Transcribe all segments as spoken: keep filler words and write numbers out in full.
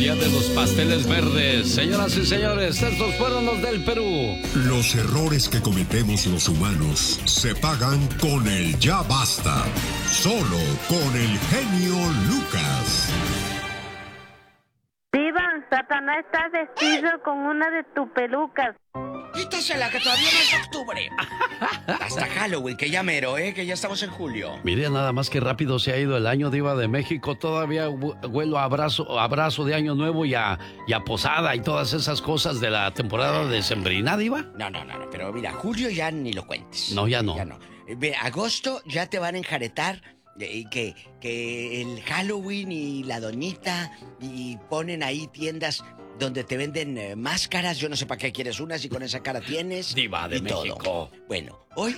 Día de los pasteles verdes. Señoras y señores, estos fueron los del Perú. Los errores que cometemos los humanos se pagan con el ya basta. Solo con el genio Lucas. Diva, Satanás está vestido con una de tus pelucas. Quítasela, que todavía no es octubre. Hasta Halloween, que ya mero, ¿eh? Que ya estamos en julio. Mire nada más que rápido se ha ido el año, Diva de México. Todavía huelo a abrazo, abrazo de Año Nuevo y a, y a posada y todas esas cosas de la temporada decembrina, Diva. No, no, no, no, pero mira, julio ya ni lo cuentes. No, ya no. Ya no. Mira, agosto ya te van a enjaretar eh, que, que el Halloween y la doñita y ponen ahí tiendas donde te venden eh, máscaras. Yo no sé para qué quieres unas y con esa cara tienes. Diva de y México. Todo. Bueno, hoy,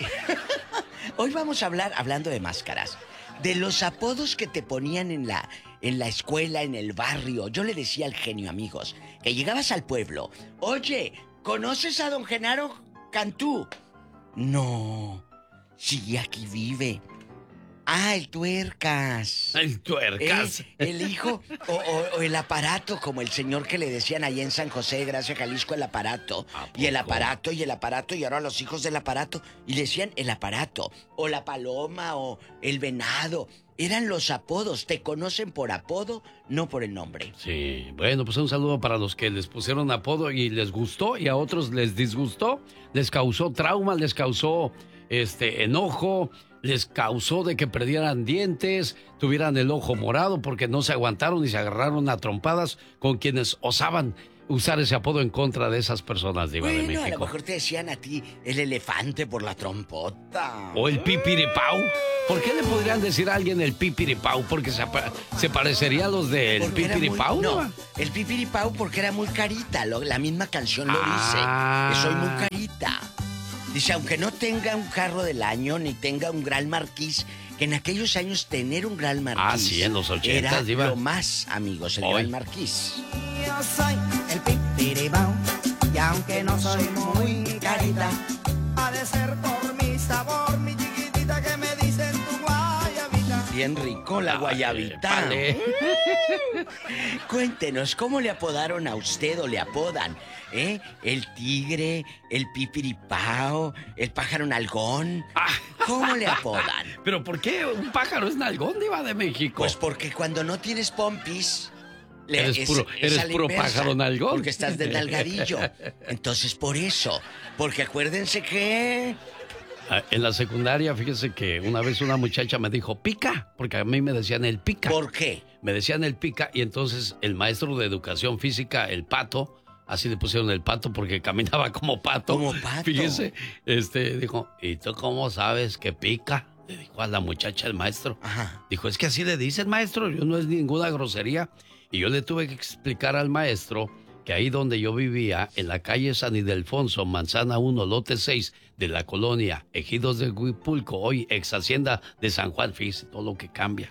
hoy vamos a hablar, hablando de máscaras, de los apodos que te ponían en la, en la escuela, en el barrio. Yo le decía al genio, amigos, que llegabas al pueblo. Oye, ¿conoces a don Genaro Cantú? No, sí, aquí vive. Ah, el tuercas. El tuercas. ¿Eh? El hijo o, o, o el aparato, como el señor que le decían allá en San José, gracias Jalisco, el aparato. Y el aparato, y el aparato, y ahora los hijos del aparato. Y le decían el aparato, o la paloma, o el venado. Eran los apodos. Te conocen por apodo, no por el nombre. Sí, bueno, pues un saludo para los que les pusieron apodo y les gustó, y a otros les disgustó, les causó trauma, les causó este enojo, les causó de que perdieran dientes, tuvieran el ojo morado porque no se aguantaron y se agarraron a trompadas con quienes osaban usar ese apodo en contra de esas personas, Diva bueno, de México. A lo mejor te decían a ti el elefante por la trompota. O el pipiripau. ¿Por qué le podrían decir a alguien el pipiripau? Porque se, se parecería a los del pipiripau. Muy, no, el pipiripau porque era muy carita. Lo, la misma canción lo ah. dice. Que soy muy carita. Dice, aunque no tenga un carro del año ni tenga un Gran Marquis, que en aquellos años tener un Gran Marquis. Ah, sí, en los ochentas, era Diva. Lo más, amigos, el Hoy. Gran Marquis. Yo soy el pipiripau, y aunque no soy muy carita, ha de ser por mi sabor, mi chiquitita, que me dicen tu guayabita. Bien rico la guayabita. Vale. Cuéntenos, ¿cómo le apodaron a usted o le apodan? ¿Eh? El tigre, el pipiripao, el pájaro nalgón. ¿Cómo le apodan? ¿Pero por qué un pájaro es nalgón, Diva de México? Pues porque cuando no tienes pompis... Le, eres es, puro, es eres puro inversa, pájaro nalgón. Porque estás de nalgadillo. Entonces, por eso. Porque acuérdense que... En la secundaria, fíjese que una vez una muchacha me dijo, pica, porque a mí me decían el pica. ¿Por qué? Me decían el pica y entonces el maestro de educación física, el pato, así le pusieron el pato porque caminaba como pato. Como pato. Fíjese, este, dijo, ¿y tú cómo sabes que pica? Le dijo a la muchacha el maestro. Ajá. Dijo, es que así le dicen, maestro, yo no es ninguna grosería. Y yo le tuve que explicar al maestro que ahí donde yo vivía, en la calle San Ildefonso, Manzana uno, lote seis, de la colonia Ejidos de Huipulco, hoy ex hacienda de San Juan, fíjese todo lo que cambia.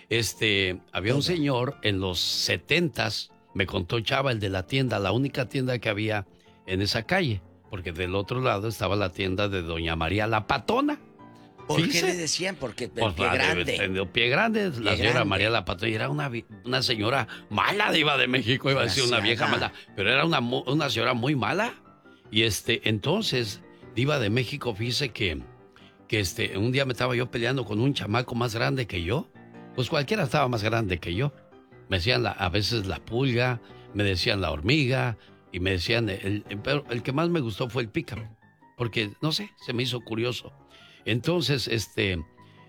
Este, había un señor en los setentas, me contó Chava, el de la tienda, la única tienda que había en esa calle, porque del otro lado estaba la tienda de Doña María la Patona. ¿Por ¿Fíjese? qué le decían? Porque el pues pie la, grande. De, pie grande, pie la señora grande. María la Patona, y era una, una señora mala, Diva de México, iba a decir una vieja mala, pero era una, una señora muy mala. Y este, entonces, Diva de México, fíjese que, que este, un día me estaba yo peleando con un chamaco más grande que yo. Pues cualquiera estaba más grande que yo. Me decían la, a veces la pulga, me decían la hormiga, y me decían, el, el, pero el que más me gustó fue el pícaro, porque, no sé, se me hizo curioso. Entonces, este,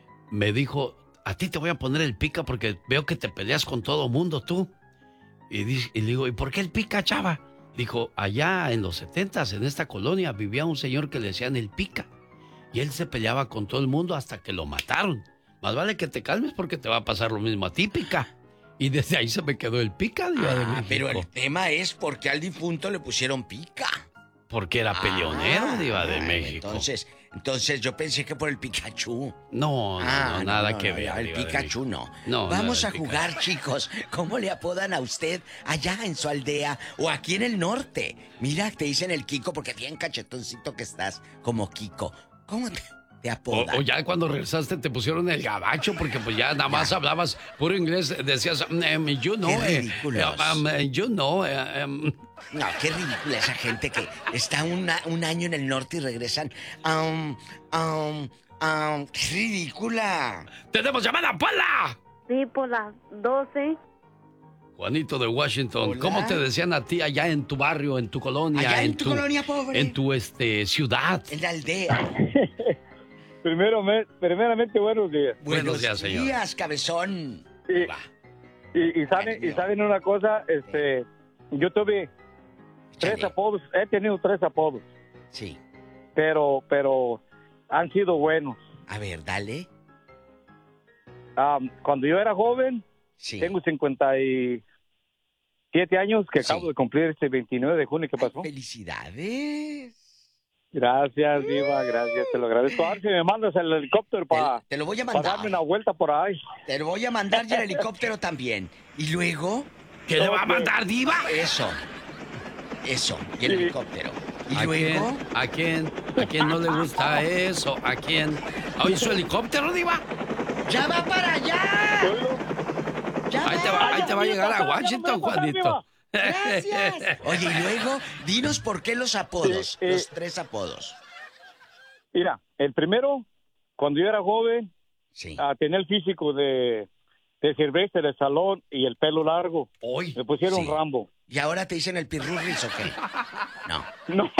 me dijo, a ti te voy a poner el pica porque veo que te peleas con todo mundo tú. Y, di, y le digo, ¿y por qué el pica, Chava? Dijo, allá en los setentas, en esta colonia, vivía un señor que le decían el pica. Y él se peleaba con todo el mundo hasta que lo mataron. Más vale que te calmes porque te va a pasar lo mismo a ti, pica. Y desde ahí se me quedó el pica, Diva de México. Pero el tema es por qué al difunto le pusieron pica. Porque era peleonero, ah, Diva de México. Entonces, entonces yo pensé que por el Pikachu. No, no, ah, no nada no, que no, ver. El Pikachu no. no. Vamos a jugar, chicos. ¿Cómo le apodan a usted allá en su aldea o aquí en el norte? Mira, te dicen el Kiko porque bien cachetoncito que estás, como Kiko. ¿Cómo te, te apodan. O, o ya cuando regresaste te pusieron el gabacho porque pues ya nada más ya. hablabas puro inglés, decías, um, you know, qué eh, ridículos. um, you know, eh, um. No, qué ridícula esa gente que está una, un año en el norte y regresan. Um, um, um, ¡Qué ridícula! ¡Tenemos llamada, Pola! Sí, por las doce. Juanito de Washington, Hola. ¿cómo te decían a ti allá en tu barrio, en tu colonia? Allá en tu colonia pobre. En tu este, ciudad. En la aldea. Primero, me- primeramente, buenos días. Buenos días, señor. días, cabezón. Y, y, y, saben, y saben una cosa, este, yo tuve tres Échale. apodos, he tenido tres apodos, Sí. pero, pero han sido buenos. A ver, dale. Um, cuando yo era joven, Sí. tengo cincuenta y siete años, que Sí. acabo de cumplir este veintinueve de junio. ¿Qué pasó? Ay, felicidades. Gracias, Diva, gracias, te lo agradezco. A ver si me mandas el helicóptero para Te, te lo voy a darme mandar. una vuelta por ahí. Te lo voy a mandar y el helicóptero también. Y luego, ¿Qué le va a Ok. mandar, diva? eso. Eso. Y el Sí. helicóptero. Y ¿A luego, quién, ¿A quién? ¿A quién no le gusta eso? ¿A quién? ¿Oye, su helicóptero, diva? ¡ya va para allá! ¡Ya Ahí te va, ahí te va a llegar a Washington, Juanito. Gracias. Oye, y luego, dinos por qué los apodos. Sí, eh. Los tres apodos. Mira, el primero, cuando yo era joven, Sí. ah, tenía el físico de, de Silvestre de Salón y el pelo largo. Hoy. Me pusieron Sí. Rambo. ¿Y ahora te dicen el pirurris o qué? No. No,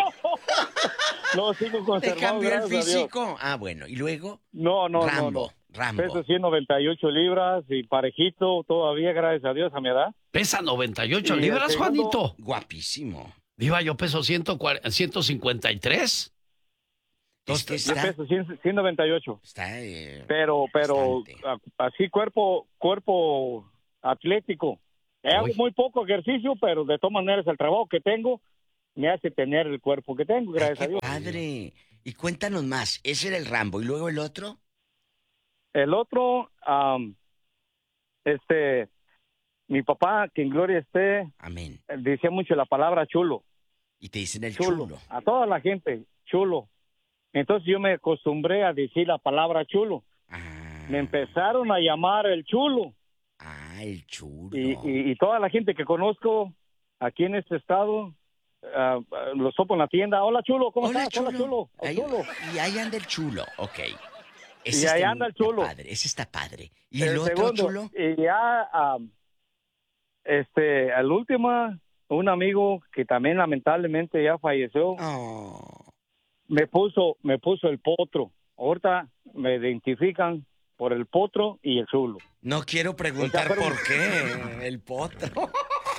no, sigo ¿Te conservado, cambió el gracias a Dios. físico? Ah, bueno. ¿Y luego? No, no, no, Rambo. no. Rambo. Peso ciento noventa y ocho libras y parejito todavía, gracias a Dios, a mi edad. Pesa noventa y ocho Y el libras, segundo- Juanito. Guapísimo. Diva, yo peso ciento cincuenta y tres. Es que Yo está, peso cien, ciento noventa y ocho. está eh, Pero, pero, bastante. a- así cuerpo, cuerpo atlético. Hago Uy. muy poco ejercicio, pero de todas maneras el trabajo que tengo me hace tener el cuerpo que tengo, Ay, gracias a qué Dios. padre. Y cuéntanos más. Ese era el Rambo. ¿Y luego el otro? El otro, am, este, mi papá, que en gloria esté, Amén. decía mucho la palabra chulo, Y te dicen el chulo, chulo. a toda la gente, chulo. Entonces yo me acostumbré a decir la palabra chulo. Ah, Me empezaron a llamar el chulo. ah, el chulo. Y, y, y toda la gente que conozco aquí en este estado, ah, ah, los topo en la tienda. Hola, chulo, ¿cómo Hola, estás? Hola, chulo. Oh, Ahí- chulo. Y ahí anda el chulo. Ok. Y ahí anda el chulo. Padre. Ese está padre. ¿Y el, El otro segundo, chulo? Y ya, am, este, al último, un amigo que también lamentablemente ya falleció, Oh. me puso, me puso el potro. Ahorita me identifican por el potro y el chulo. No quiero preguntar pero- por qué. El potro.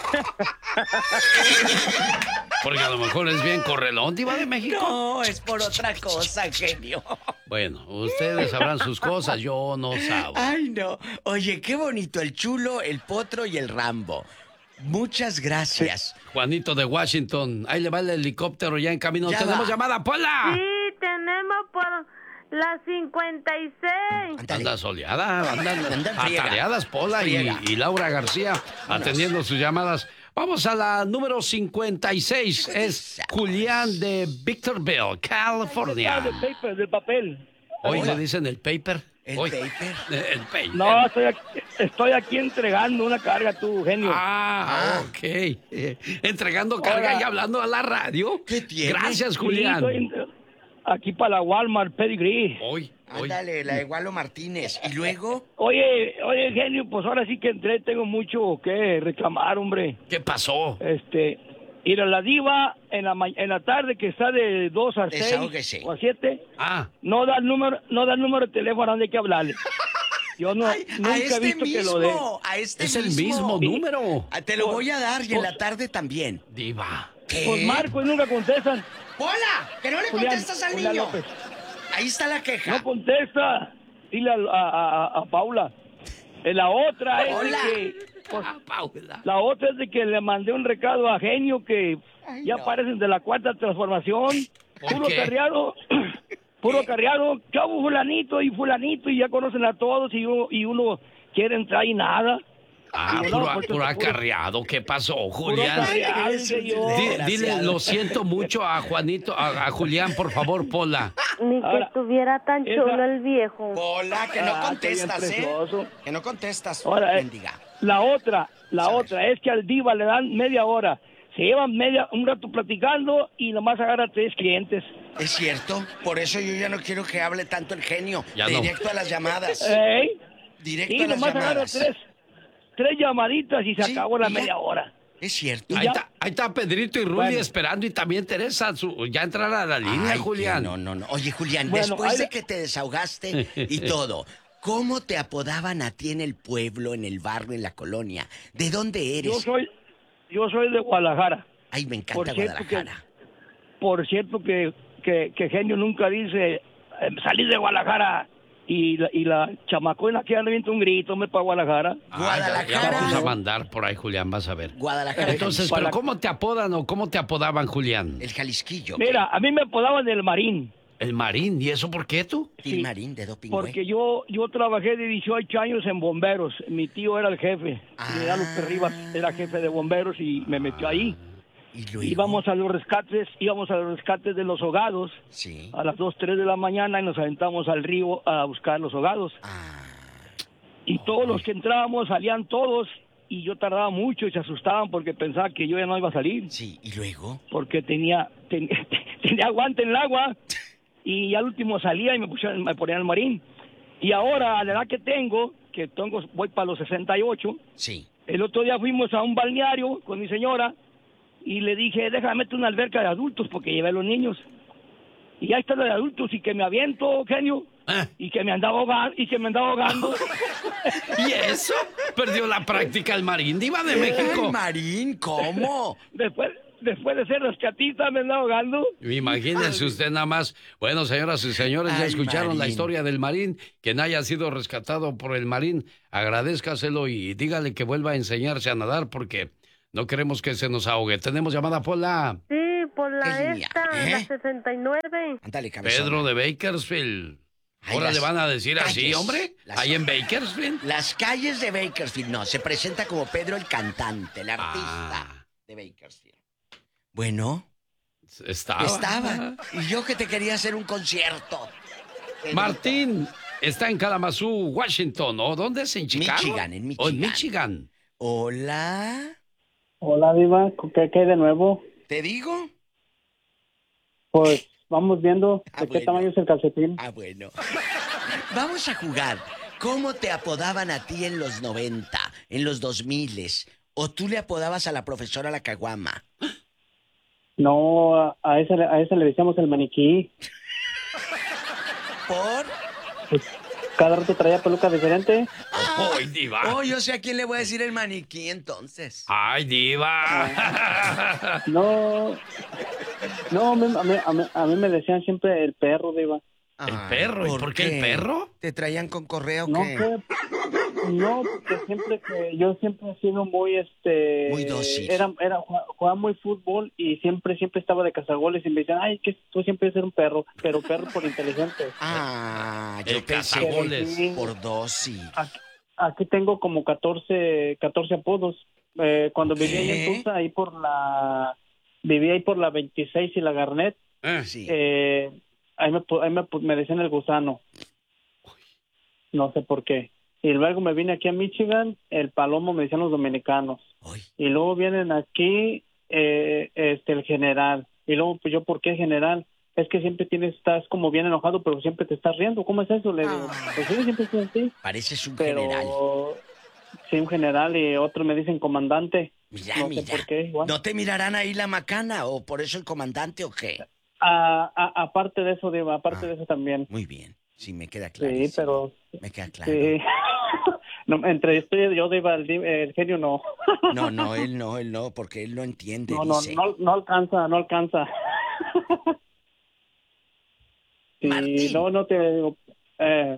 Porque a lo mejor es bien correlón, Diva de México. No, es por otra cosa, genio. Bueno, ustedes sabrán sus cosas, yo no sabo. Ay, no. Oye, qué bonito. El chulo, el potro y el Rambo. Muchas gracias. Juanito de Washington, ahí le va el helicóptero ya en camino. Ya ¡Tenemos va. llamada, Pola! Sí, tenemos por las cincuenta y seis. Ándale. Anda soleada, andan Anda en friega. atareadas Pola y, Friega. y Laura García atendiendo sus llamadas. Vamos a la número cincuenta y seis. Es Julián de Victorville, California. del paper, del papel. Hoy Hola. le dicen el paper. El Hoy- paper. El paper. No, estoy aquí, estoy aquí entregando una carga, tú, genio. Ah, Ah. ok. Eh, entregando carga Hola. y hablando a la radio. ¿Qué tiene? Gracias, Sí, Julián. estoy en- aquí para la Walmart Pedigree. Hoy, hoy. Ándale, la de Gualo Martínez. Y luego, Oye, oye, genio, pues ahora sí que entré, tengo mucho que reclamar, hombre. ¿Qué pasó? Este, ir a la diva en la, ma- en la tarde que está de dos a seis Desahógese. o a siete, Ah, no da el número, no da el número de teléfono a donde hay que hablarle. Yo no, ay, nunca a he este visto que lo dé. mismo, a este es el mismo. mismo número. Ah, te lo voy a dar y en la tarde también. Diva. ¿Qué? Pues marco y nunca contestan. ¡Hola! ¡Que no le Julián, contestas al Julián niño! López. Ahí está la queja. No contesta. Dile a, a- a- a Paula. Eh, La otra es Hola. de que, pues, Ah, Paula. la otra es de que le mandé un recado a Genio que Ay, ya no. parecen de la cuarta transformación. ¿Por Puro qué? carriado. Puro carriado. Chavo fulanito y fulanito y ya conocen a todos y uno, y uno quiere entrar y nada. Ah, Digo, no, puro, pues, puro puro- acarreado. ¿Qué pasó, puro Julián? acarreado, señor. Di- dile, Desgraciado. lo siento mucho a Juanito, a, a Julián, por favor, Pola. Ni que Ahora, estuviera tan esa- chulo el viejo. Hola, que no Ah, contestas, qué bien ¿eh? precioso. Que no contestas, Ahora, eh, mendiga. La otra, la A ver. otra es que al diva le dan media hora. Se llevan media, un rato platicando y nomás agarra tres clientes. Es cierto, por eso yo ya no quiero que hable tanto el genio. Ya no. Directo a las llamadas. ¿Eh? Directo Y a las nomás agarra llamadas. tres, tres llamaditas y se Sí, acabó la y ya. media hora. Es cierto. Ahí ya. está, ahí está Pedrito y Ruli Bueno. esperando y también Teresa. Su, ya entrar a la línea, Ay, Julián. que No, no, no. Oye, Julián, Bueno, después ahí de le- que te desahogaste y todo, ¿cómo te apodaban a ti en el pueblo, en el barrio, en la colonia? ¿De dónde eres? Yo soy, yo soy de Guadalajara. Ay, me encanta Por cierto que- Guadalajara. Por cierto que, que, que Genio nunca dice, eh, salí de Guadalajara y la, y la chamacona que anda viendo un grito, me para Guadalajara. Ah, ya- Guadalajara. Ya, vamos a mandar por ahí, Julián, vas a ver. Guadalajara. Entonces, Para- ¿pero cómo te apodan o cómo te apodaban, Julián? El Jalisquillo. Mira, a mí me apodaban el Marín, El Marín. ¿Y eso por qué tú? El Marín de Doping, porque yo yo trabajé de dieciocho años en bomberos. Mi tío era el jefe, Ah. General Lupe Rivas era jefe de bomberos y me metió ahí. Y luego. Íbamos a los rescates, íbamos a los rescates de los ahogados Sí. a las dos, tres de la mañana y nos aventamos al río a buscar los ahogados. Ah. Y todos los que entrábamos salían todos y yo tardaba mucho y se asustaban porque pensaba que yo ya no iba a salir Sí, y luego. porque tenía ten- tenía aguante en el agua y al último salía y me pusieron, me ponían el marín. Y ahora a la edad que tengo, que tengo voy para los sesenta y ocho, Sí. el otro día fuimos a un balneario con mi señora y le dije, déjame meter una alberca de adultos porque llevé a los niños. Y ya está la de adultos y que me aviento, genio, Ah, y que me andaba ahogando, y que me andaba ahogando. ¿y eso? Perdió la práctica el Marín, diva de ¡Ay, México. Marín! ¿Cómo? Después, después de ser rescatista me andaba ahogando. Imagínense usted nada más. Bueno, señoras y señores, ya Ay, escucharon la Marín. historia del Marín. Quien haya sido rescatado por el Marín, agradézcaselo y dígale que vuelva a enseñarse a nadar porque no queremos que se nos ahogue. Tenemos llamada Pola. Sí, por la ¿Qué línea? esta, ¿Eh? la sesenta y nueve. Ándale, cabezón. Pedro de Bakersfield. Ay, Ahora las le van a decir así, calles, hombre. las- Ahí en Bakersfield. Las calles de Bakersfield, no, se presenta como Pedro el cantante, el artista Ah. de Bakersfield. Bueno, Estaba. estaba. Y yo que te quería hacer un concierto. Martín está en Kalamazoo, Washington. ¿O dónde es? ¿En Chicago? Michigan, en ¿O en Michigan. Michigan? Hola, Hola, Diva, ¿qué, qué hay de nuevo? ¿te digo? Pues vamos viendo Ah, de qué bueno. tamaño es el calcetín. Ah, bueno. Vamos a jugar. ¿Cómo te apodaban a ti en los noventa, en los dos miles? ¿O tú le apodabas a la profesora la caguama? No, a, a esa, le- a esa le decíamos el maniquí. ¿Por? Cada rato traía peluca diferente. ¡Ay, diva! Oh, yo sé a quién le voy a decir el maniquí entonces. ¡Ay, diva! No, no, a mí, a mí, a mí- a mí me decían siempre el perro, Diva. ¿El Ay, perro? ¿Y por qué el perro? ¿Te traían con correo o No, qué? que, no, porque siempre que yo siempre he sido muy, este... Muy dócil. Era, era, jugaba- jugaba muy fútbol y siempre, siempre estaba de cazagoles y me decían, ay, que tú siempre eres un perro, pero perro por inteligente. Ah, yo El pensé cazagoles. Sí. por dosis. Aquí, aquí tengo como catorce, catorce apodos. Eh, cuando vivía ahí en ¿Qué? Tulsa, ahí por la... Vivía ahí por la veintiséis y la Garnet. Eh, Sí. Eh, ahí me, pu- ahí me, pu- me decían el gusano. No sé por qué. Y luego me vine aquí a Michigan, el palomo me decían los dominicanos. Ay, Y luego vienen aquí eh, este el general. Y luego, pues yo, ¿por qué general? Es que siempre tienes, estás como bien enojado, pero siempre te estás riendo. ¿Cómo es eso? Le digo, Ah. pues sí, siempre estoy así. pareces un Pero general. sí, un general y otro me dicen comandante. Mira, no sé mira. por qué, igual. ¿No te mirarán ahí la macana o por eso el comandante o qué? A- a- aparte de eso, Diva, aparte Ah. de eso también. Muy bien, sí, me queda claro. Sí, pero... Me queda claro. Sí. No, entre usted y yo, Diva, el, di- el genio no. No, no, él no, él no, porque él no entiende, No, no, dice. no, no alcanza, no alcanza. Sí, Martín. no, no te digo. Eh,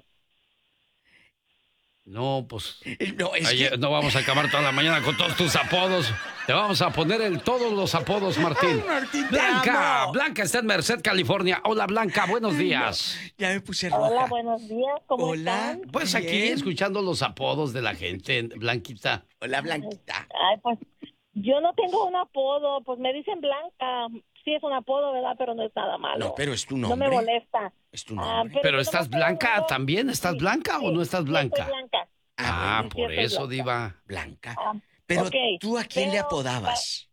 no, pues... No, es Ay, que... no vamos a acabar toda la mañana con todos tus apodos. Te vamos a poner en todos los apodos, Martín. Ay, Martín, te Blanca, amo. Blanca está en Merced, California. Hola, Blanca, buenos días. Ya me puse roja. Hola, buenos días, ¿cómo Hola. están? Pues aquí Bien. escuchando los apodos de la gente, Blanquita. Hola, Blanquita. Ay, pues yo no tengo un apodo, pues me dicen Blanca. Sí es un apodo, ¿verdad? Pero no es nada malo. No, pero es tu No nombre. me molesta. Es tu Ah, nombre. Pero yo estás nomás blanca tengo- también, ¿estás Sí, blanca o sí, no estás sí, blanca? estoy blanca. Ah, sí, por estoy eso, blanca. diva. Blanca. Ah, Pero ok, tú, ¿a quién le pero- apodabas?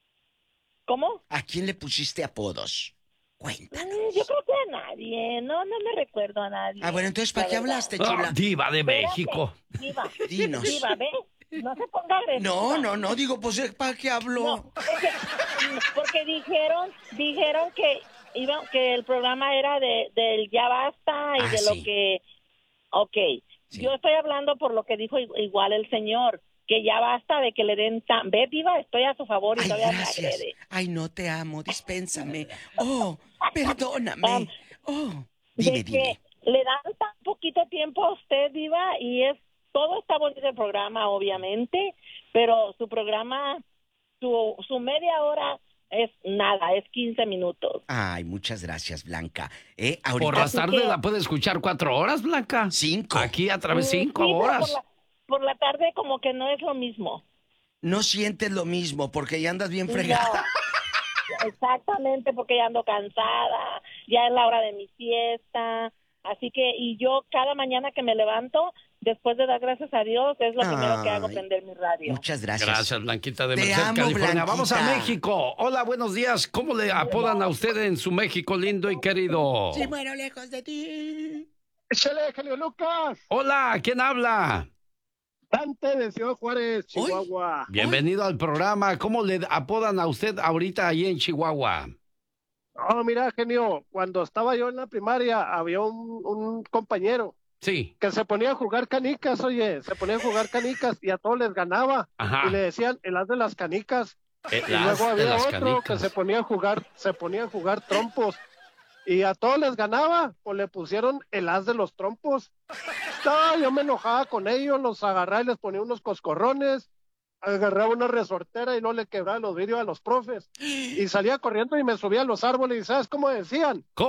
¿Cómo? ¿A quién le pusiste apodos? Cuéntanos. Mm, yo creo que a nadie. No, no me recuerdo a nadie. Ah, bueno, entonces, ¿para La qué verdad. hablaste, Ah, chula? diva de Espérate, México. Diva. Dinos. Diva, ¿ve? No se ponga agresiva. No, no, no, digo, pues, ¿para qué hablo? No, porque, porque dijeron, dijeron que iba, que el programa era de del ya basta y Ah, de sí. lo que, ok, Sí. yo estoy hablando por lo que dijo i- igual el señor, que ya basta de que le den tan, ve Diva, estoy a su favor y Ay, todavía me gracias. agrede. Ay, no te amo, dispénsame. Oh, perdóname. Um, Oh, dime, de dime. que le dan tan poquito tiempo a usted, Diva, y es todo está bonito el programa, obviamente, pero su programa, su, su media hora es nada, es quince minutos. Ay, muchas gracias, Blanca. ¿Eh? Por Ahorita las tardes la puedes escuchar cuatro horas, Blanca. cinco. Aquí a través Mm, cinco sí, pero horas. Por la, por la tarde como que no es lo mismo. No sientes lo mismo porque ya andas bien fregada. No, exactamente, porque ya ando cansada, ya es la hora de mi fiesta, así que, y yo cada mañana que me levanto, después de dar gracias a Dios, es lo primero que hago, Ay, prender mi radio. Muchas gracias. Gracias, Blanquita de Te Merced, amo, California. Vamos a Blanquita. México. Hola, buenos días. ¿Cómo le apodan a usted en su México lindo y querido? Si muero lejos de ti. Échale, genio Lucas. Hola, ¿quién habla? Dante de Ciudad Juárez, Chihuahua. Bienvenido al programa. ¿Cómo le apodan a usted ahorita ahí en Chihuahua? Oh, mira, genio, cuando estaba yo en la primaria, había un, un compañero Sí. que se ponía a jugar canicas, oye, se ponía a jugar canicas y a todos les ganaba. Ajá. Y le decían el as de las canicas. El y as luego de había las otro canicas. que se ponía a jugar, se ponía a jugar trompos. Y a todos les ganaba, pues le pusieron el as de los trompos. No, yo me enojaba con ellos, los agarraba y les ponía unos coscorrones, agarraba una resortera y no le quebraba los vidrios a los profes. Y salía corriendo y me subía a los árboles y ¿sabes cómo decían?